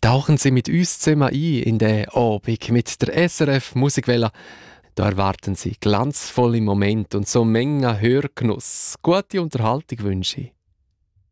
Tauchen Sie mit uns zusammen ein in den Abend mit der SRF Musikwelle. Da erwarten Sie glanzvolle Momente und so Menge Hörgenuss. Gute Unterhaltung wünsche ich.